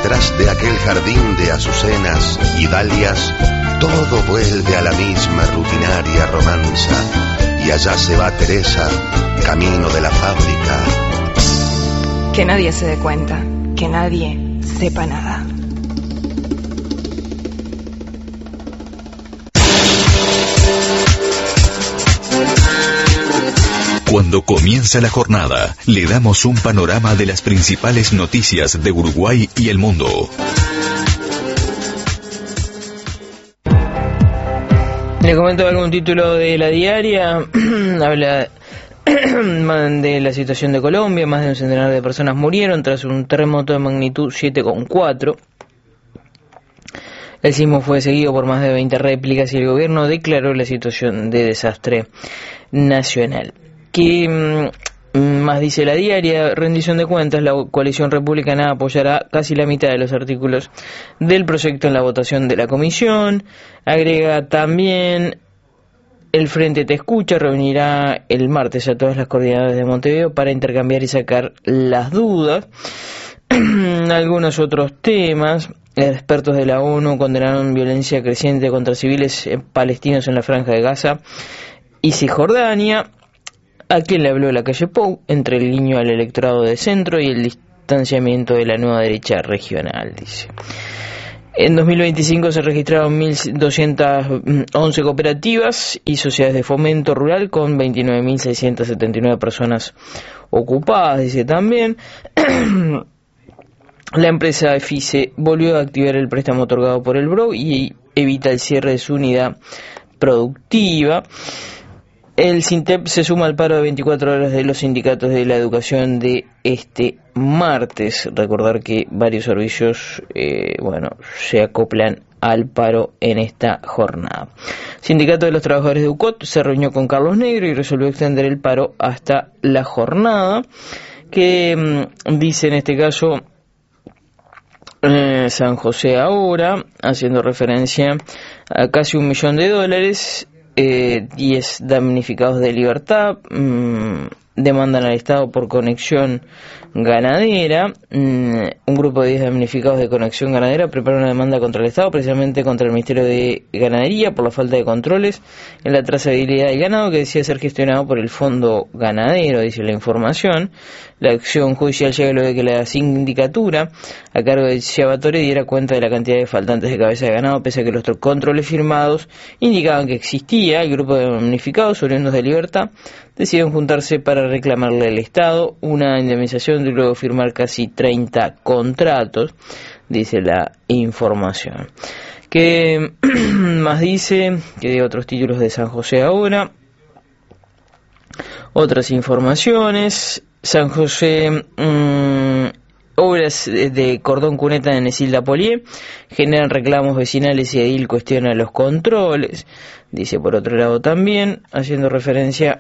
detrás de aquel jardín de azucenas y dalias, todo vuelve a la misma rutinaria romanza, y allá se va Teresa, camino de la fábrica. Que nadie se dé cuenta, que nadie sepa nada. Cuando comienza la jornada, le damos un panorama de las principales noticias de Uruguay y el mundo. Le comento algún título de la diaria. Habla de la situación de Colombia. Más de un centenar de personas murieron tras un terremoto de magnitud 7,4. El sismo fue seguido por más de 20 réplicas y el gobierno declaró la situación de desastre nacional. ¿Qué más dice la diaria? Rendición de cuentas. La coalición republicana apoyará casi la mitad de los artículos del proyecto en la votación de la comisión. Agrega también: el Frente Te Escucha reunirá el martes a todas las coordinadoras de Montevideo para intercambiar y sacar las dudas. Algunos otros temas. Expertos de la ONU condenaron violencia creciente contra civiles palestinos en la Franja de Gaza y Cisjordania. ¿A quién le habló la calle Pou? Entre el guiño al electorado de centro y el distanciamiento de la nueva derecha regional, dice. En 2025 se registraron 1.211 cooperativas y sociedades de fomento rural con 29.679 personas ocupadas, dice también. La empresa EFICE volvió a activar el préstamo otorgado por el BRO y evita el cierre de su unidad productiva. El SINTEP se suma al paro de 24 horas de los sindicatos de la educación de este martes. Recordar que varios servicios se acoplan al paro en esta jornada. Sindicato de los Trabajadores de UCOT se reunió con Carlos Negro y resolvió extender el paro hasta la jornada, que dice en este caso San José Ahora, haciendo referencia a casi $1.000.000. 10 damnificados de Libertad demandan al Estado por conexión ganadera. Un grupo de 10 damnificados de conexión ganadera prepara una demanda contra el Estado, precisamente contra el Ministerio de Ganadería, por la falta de controles en la trazabilidad del ganado que decía ser gestionado por el Fondo Ganadero, dice la información. La acción judicial llega luego de que la sindicatura, a cargo de Chiavatore, diera cuenta de la cantidad de faltantes de cabeza de ganado, pese a que los controles firmados indicaban que existía. El grupo de damnificados, oriundos de Libertad, decidieron juntarse para reclamarle al Estado una indemnización de luego firmar casi 30 contratos, dice la información. ¿Qué más dice? Que de otros títulos de San José Ahora. Otras informaciones. San José, obras de cordón cuneta en Esilda Polié generan reclamos vecinales y edil cuestiona los controles, dice por otro lado también, haciendo referencia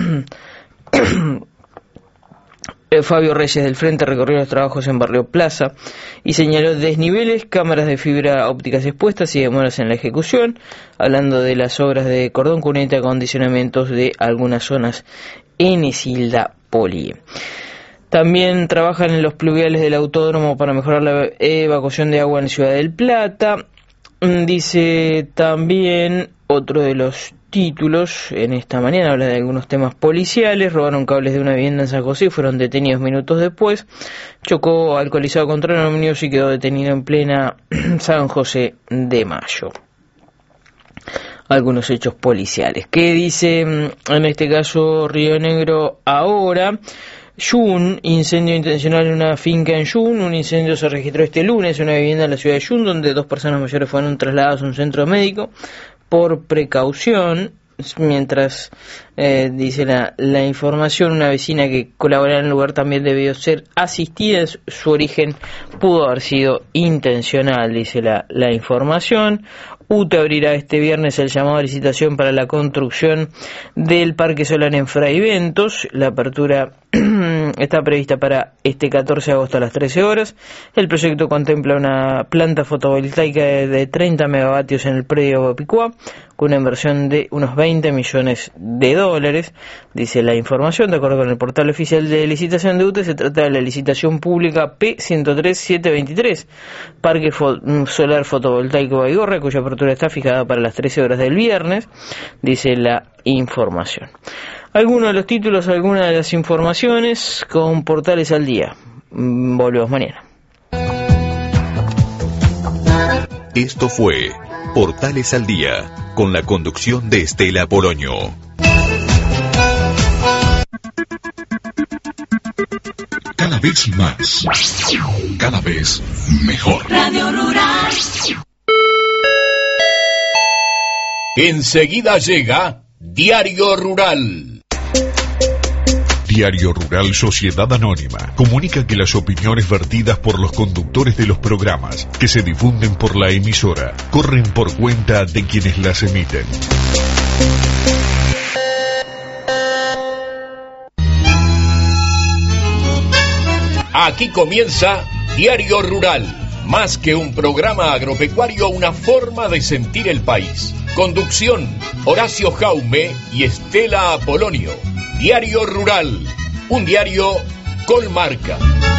Fabio Reyes del Frente recorrió los trabajos en Barrio Plaza y señaló desniveles, cámaras de fibra ópticas expuestas y demoras en la ejecución, hablando de las obras de cordón cuneta, acondicionamientos de algunas zonas en Esilda Polié. También trabajan en los pluviales del autódromo para mejorar la evacuación de agua en Ciudad del Plata. Dice también otro de los títulos en esta mañana, habla de algunos temas policiales. Robaron cables de una vivienda en San José y fueron detenidos minutos después. Chocó alcoholizado contra un ómnibus y quedó detenido en plena San José de Mayo. Algunos hechos policiales. ¿Qué dice en este caso Río Negro Ahora? Yun, incendio intencional en una finca en Yun. Un incendio se registró este lunes en una vivienda en la ciudad de Yun, donde 2 personas mayores fueron trasladadas a un centro médico por precaución. Mientras dice la información, una vecina que colaboraba en el lugar también debió ser asistida. Su origen pudo haber sido intencional, dice la información. UTE abrirá este viernes el llamado a licitación para la construcción del Parque Solar en Fray Ventos. La apertura está prevista para este 14 de agosto a las 13 horas. El proyecto contempla una planta fotovoltaica de 30 megavatios en el predio Picuá, con una inversión de unos 20 millones de dólares, dice la información. De acuerdo con el portal oficial de licitación de UTE, se trata de la licitación pública P103723, Parque Solar Fotovoltaico Baigorria, cuya apertura está fijada para las 13 horas del viernes, dice la información. Algunos de los títulos, algunas de las informaciones con Portales al Día. Volvemos mañana. Esto fue Portales al Día, con la conducción de Estela Poloño. Cada vez más, cada vez mejor. Radio Rural. Enseguida llega Diario Rural. Diario Rural Sociedad Anónima comunica que las opiniones vertidas por los conductores de los programas que se difunden por la emisora corren por cuenta de quienes las emiten. Aquí comienza Diario Rural, más que un programa agropecuario, una forma de sentir el país. Conducción, Horacio Jaume y Estela Apolonio. Diario Rural, un diario con marca.